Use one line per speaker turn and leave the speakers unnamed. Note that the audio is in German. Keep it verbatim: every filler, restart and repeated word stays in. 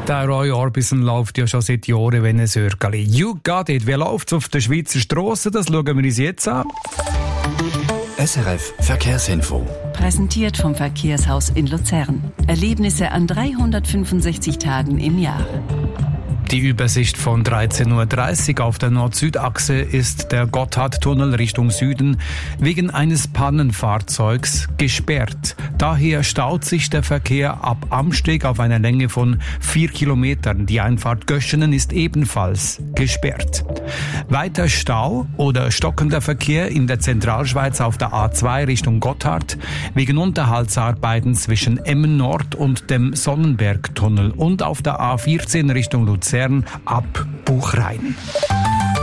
Der Roy Orbison läuft ja schon seit Jahren wie ein Sörgeli. You got it. Wie läuft's auf der Schweizer Strasse? Das schauen wir uns jetzt an.
S R F Verkehrsinfo.
Präsentiert vom Verkehrshaus in Luzern. Erlebnisse an dreihundertfünfundsechzig Tagen im Jahr.
Die Übersicht von dreizehn Uhr dreißig auf der Nord-Süd-Achse ist der Gotthardtunnel Richtung Süden wegen eines Pannenfahrzeugs gesperrt. Daher staut sich der Verkehr ab Amsteg auf einer Länge von vier Kilometern. Die Einfahrt Göschenen ist ebenfalls gesperrt. Weiter Stau oder stockender Verkehr in der Zentralschweiz auf der A zwei Richtung Gotthard wegen Unterhaltsarbeiten zwischen Emmen Nord und dem Sonnenbergtunnel und auf der A vierzehn Richtung Luzern ab Buchrein.